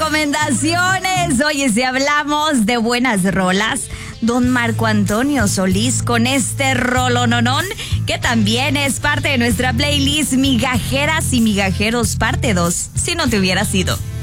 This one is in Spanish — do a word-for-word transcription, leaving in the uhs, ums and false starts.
recomendaciones. Oye, si hablamos de buenas rolas, don Marco Antonio Solís con este rolononón, que también es parte de nuestra playlist Migajeras y Migajeros parte dos, si no te hubiera sido.